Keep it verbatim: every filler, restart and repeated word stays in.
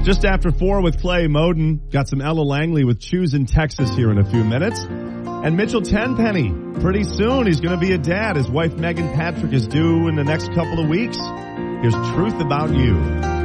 Just after four with Clay Moden. Got some Ella Langley with Choose in Texas here in a few minutes. And Mitchell Tenpenny, pretty soon he's going to be a dad. His wife Megan Patrick is due in the next couple of weeks. Here's Truth About You.